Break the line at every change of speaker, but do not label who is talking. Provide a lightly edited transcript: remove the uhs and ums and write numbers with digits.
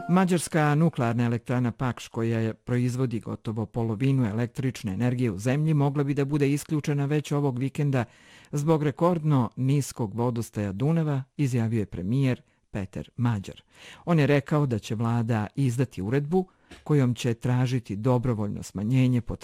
Mađarska nuklearna elektrana Paks, koja proizvodi gotovo polovinu električne energije u zemlji, mogla bi da bude isključena već ovog vikenda zbog rekordno niskog vodostaja Dunava, izjavio je premijer Peter Mađar. On je rekao da će vlada izdati uredbu kojom će tražiti dobrovoljno smanjenje